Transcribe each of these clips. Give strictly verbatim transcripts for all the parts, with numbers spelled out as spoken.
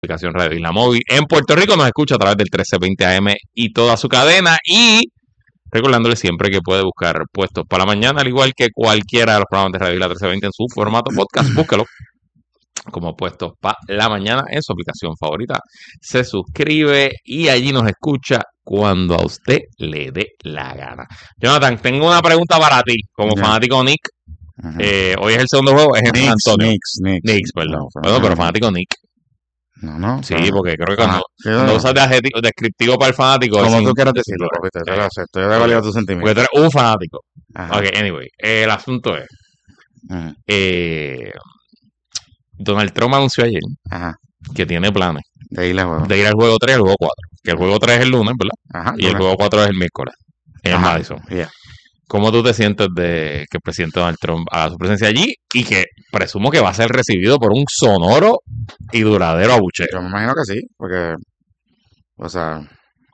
aplicación Radio Isla Móvil. En Puerto Rico nos escucha a través del trece veinte A M y toda su cadena. Y recordándole siempre que puede buscar Puestos para la Mañana, al igual que cualquiera de los programas de Radio Isla trece veinte en su formato podcast. Búsquelo como Puestos para la Mañana en su aplicación favorita. Se suscribe y allí nos escucha cuando a usted le dé la gana. Jonathan, tengo una pregunta para ti, como yeah. fanático Nick. Uh-huh. Eh, hoy es el segundo juego, es en San Antonio. Knicks, Knicks, Knicks, perdón. No, bueno, pero fanático Nick. No, no. Sí, no. porque creo que cuando, ah, cuando usas de adjetivo descriptivo para el fanático. Como es tú quieras decirlo, porque te lo acepto. Yo te valido tus sentimientos. Porque tú eres un fanático. Ajá. Ok, anyway. Eh, el asunto es. Uh-huh. Eh, Donald Trump anunció ayer Ajá. que tiene planes de ir, al de ir al juego tres y al juego cuatro. Que el juego tres es el lunes, ¿verdad? Ajá, y el juego cuatro es el miércoles. En Ajá. Madison. Yeah. ¿Cómo tú te sientes de que el presidente Donald Trump haga su presencia allí y que presumo que va a ser recibido por un sonoro y duradero abucheo? Yo me imagino que sí, porque, o sea,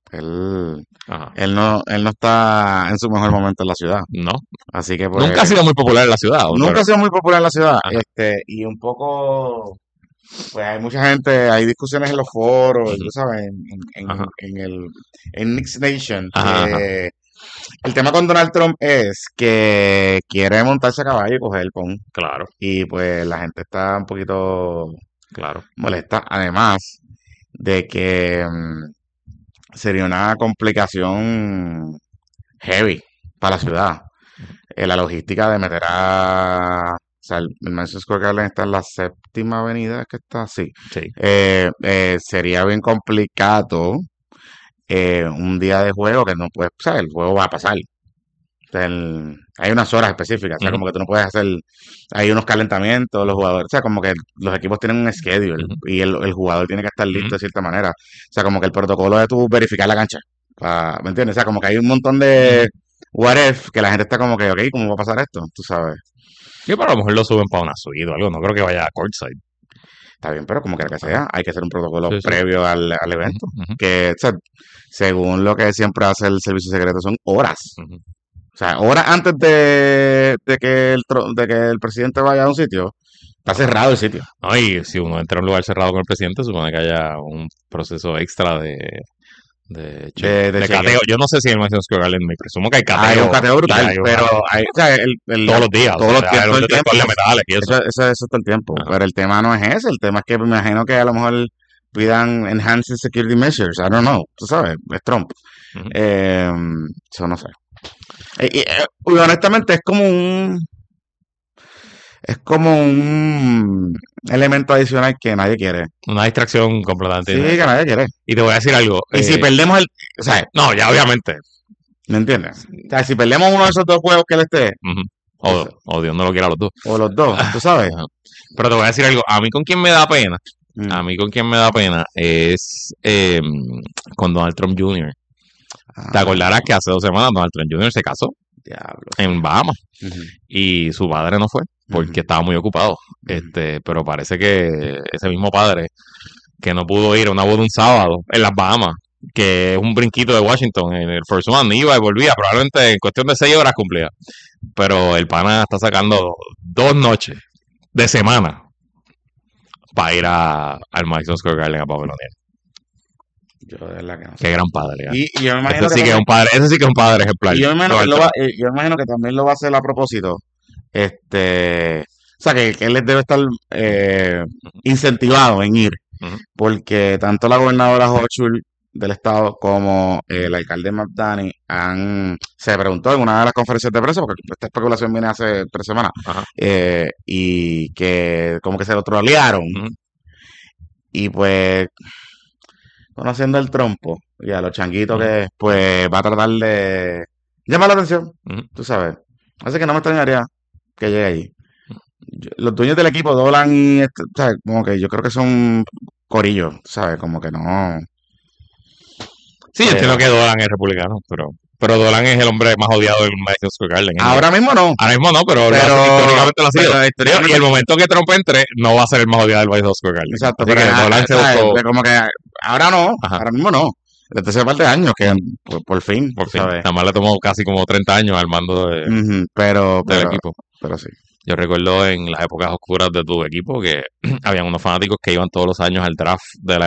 él, él no, él no está en su mejor momento en la ciudad. No. Así que pues, nunca ha sido muy popular en la ciudad. Nunca pero... ha sido muy popular en la ciudad. Ajá. Este, y un poco, pues hay mucha gente, hay discusiones en los foros, uh-huh. tú sabes, en, en, en, en el en Knicks Nation. Ajá, que, ajá. El tema con Donald Trump es que quiere montarse a caballo y coger el pon. Claro. Y pues la gente está un poquito claro. molesta. Además de que um, sería una complicación heavy para la ciudad. Eh, la logística de meter a... O sea, el, el Madison Square Garden está en la séptima avenida, que está así. Sí. Eh, eh, sería bien complicado... Eh, un día de juego que no puedes, o sea, el juego va a pasar. O sea, el, hay unas horas específicas, o sea, uh-huh. como que tú no puedes hacer, hay unos calentamientos, los jugadores, o sea, como que los equipos tienen un schedule uh-huh. y el, el jugador tiene que estar listo uh-huh. de cierta manera. O sea, como que el protocolo de tú verificar la cancha, pa, ¿me entiendes? O sea, como que hay un montón de uh-huh. what if, que la gente está como que, ok, ¿cómo va a pasar esto? Tú sabes. Sí, pero a lo mejor lo suben para una suite o algo, no creo que vaya a courtside. Está bien, pero como quiera que sea, hay que hacer un protocolo sí, sí. previo al, al evento. Uh-huh. Que, o sea, según lo que siempre hace el servicio secreto, son horas. Uh-huh. O sea, horas antes de, de, que el, de que el presidente vaya a un sitio, está cerrado el sitio. No, y si uno entra a un lugar cerrado con el presidente, supone que haya un proceso extra de... De, che, de, de, de cateo. Yo no sé si en el Madison Square Garden, me presumo que hay cateo. Hay un cateo brutal, hay pero hay, o sea, el, el, todos los días. Todos o sea, los días. Todo el tiempo. Metales y eso. Eso, eso, eso todo el tiempo. Ajá. Pero el tema no es ese. El tema es que me imagino que a lo mejor pidan enhanced security measures. I don't know. Tú sabes, es Trump. Uh-huh. Eh, eso no sé. Y, y, y honestamente es como un... Es como un elemento adicional que nadie quiere. Una distracción completamente. Sí, que nadie quiere. Y te voy a decir algo. Y eh, si perdemos el... O sea, no, ya obviamente. ¿Me entiendes? O sea, si perdemos uno de esos dos juegos que él esté... Uh-huh. O, pues, o Dios no lo quiera los dos. O los dos, tú sabes. Pero te voy a decir algo. A mí con quien me da pena, mm. a mí con quien me da pena es eh, con Donald Trump junior Ah, te acordarás que hace dos semanas Donald Trump junior se casó. Diablo. En Bahamas. Uh-huh. Y su padre no fue porque uh-huh. estaba muy ocupado. Uh-huh. Este, pero parece que ese mismo padre que no pudo ir a una boda un sábado en las Bahamas, que es un brinquito de Washington, en el First One, iba y volvía, probablemente en cuestión de seis horas cumplía. Pero el pana está sacando dos noches de semana para ir a, al Madison Square Garden a pavelonear. Yo de verdad que no sé. Qué gran padre. Y, y yo me imagino ese, que sí que es un padre, ese sí que es un padre ejemplar. Y yo me imagino, que lo va, yo me imagino que también lo va a hacer a propósito. Este, o sea, que, que él debe estar eh, incentivado en ir. Uh-huh. Porque tanto la gobernadora Hochul del estado como eh, el alcalde McDaniel han, se preguntó en una de las conferencias de prensa, porque esta especulación viene hace tres semanas, uh-huh. eh, y que como que se lo trolearon. Uh-huh. Y pues... conociendo el trompo y a los changuitos uh-huh. que pues va a tratar de llamar la atención, uh-huh. tú sabes. Así que no me extrañaría que llegue allí. Yo, los dueños del equipo, Dolan y... Este, ¿sabes? Como que yo creo que son corillos, ¿sabes? Como que no... Sí, yo entiendo que Dolan es republicano, pero... Pero Dolan es el hombre más odiado del Madison Square Garden. Ahora mismo no. Ahora mismo no, pero, pero lo hace, históricamente lo ha sido. Históricamente... Y el momento que Trump entre, no va a ser el más odiado del Madison Square Garden. Exacto. Así pero que Dolan se buscó... Como que ahora no, Ajá. ahora mismo no. Desde hace un par de años que por, por fin, por fin. ¿sabes? Nada más le tomó casi como treinta años al mando de, uh-huh, pero, del pero, equipo. Pero sí. Yo recuerdo en las épocas oscuras de tu equipo que habían unos fanáticos que iban todos los años al draft de la